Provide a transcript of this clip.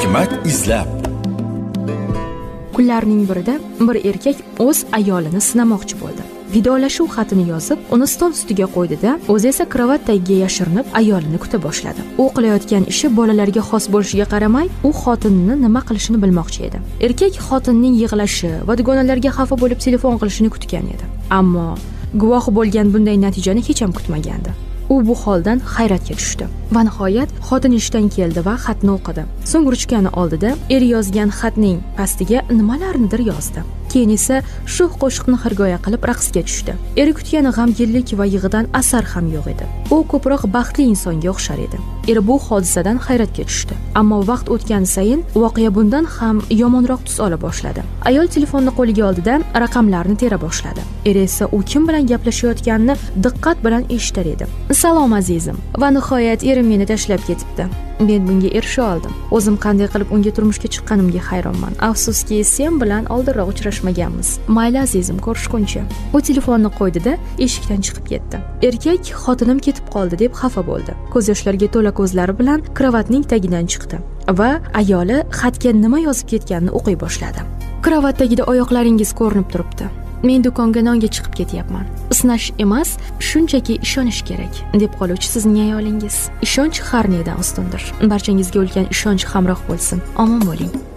hikmat izlab. Kunlarning birida bir erkak o'z ayolini sinamoqchi bo'ldi. Vidolashuv xatini yozib, uni stol ustiga qo'ydi-da, o'zi esa kravat tagiga yashirinib ayolini kuta boshladi. U qilayotgan ishi bolalarga xos bo'lishiga qaramay, u xotinini nima qilishini bilmoqchi edi. Erkak xotinning yig'lashi va dugonalarga xafa bo'lib telefon qilishini kutgan edi. Ammo guvohi bo'lgan bunday natijani hech ham kutmagandi. U bu holdan hayratga tushdi va nihoyat xotin ishdan keldi va xatni o'qidi. So'ng ruchkani oldida er yozgan xatning pastiga nimalarnidir yozdi. Keyin esa shu qo'shiqni xirgoya qilib raqsga tushdi. Eri kutgan g'amginlik va yig'idan asar ham yo'q edi. U ko'proq baxtli insonga o'xshar edi. Eri bu hodisadan hayratga tushdi. Ammo vaqt o'tgan sayin voqea bundan ham yomonroq tus ola boshladi. Ayol telefonni qo'liga oldida raqamlarni tera boshladi. Eri esa u kim bilan gaplashayotganini diqqat bilan eshitar edi. Salom azizim. Va nihoyat erim meni tashlab ketibdi. Men bunga erisha oldim. O'zim qanday qilib unga turmushga chiqqanimga hayronman. Afsuski, sen bilan oldinroq uchrashmaganmiz. Mayli azizim, ko'rishguncha. U telefonni qo'ydi-da, eshikdan chiqib ketdi. Erkak xotinim ketib qoldi deb xafa bo'ldi. Ko'z yoshlarga to'la ko'zlari bilan kravatning tagidan chiqdi va ayoli xatga nima yozib ketganini o'qiy boshladi. Kravat tagida oyoqlaringiz ko'rinib turibdi. Men do'konga nonga chiqib ketyapman. Isnash emas, shunchaki ishonish kerak, deb qoluvchi sizning ayolingiz. Ishonch har nedan ustundir. Barchangizga ulkan ishonch hamroh bo'lsin. Omon bo'ling.